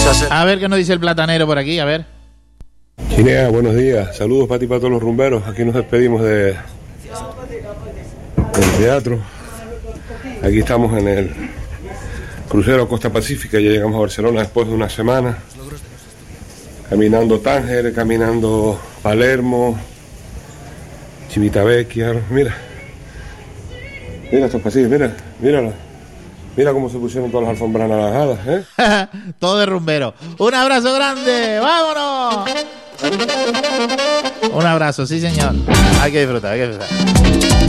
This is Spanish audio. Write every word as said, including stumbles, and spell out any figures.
A ver qué nos dice el platanero por aquí, a ver. Chinea, buenos días. Saludos para ti y para todos los rumberos. Aquí nos despedimos de del teatro. Aquí estamos en el crucero Costa Pacífica. Ya llegamos a Barcelona después de una semana. Caminando Tánger, caminando Palermo, Civitavecchia. Mira. Mira estos pasillos, mira, mírala. Mira cómo se pusieron todas las alfombras naranjadas, ¿eh? Todo de rumbero. Un abrazo grande. ¡Vámonos! Un abrazo, sí señor. Hay que disfrutar, hay que disfrutar.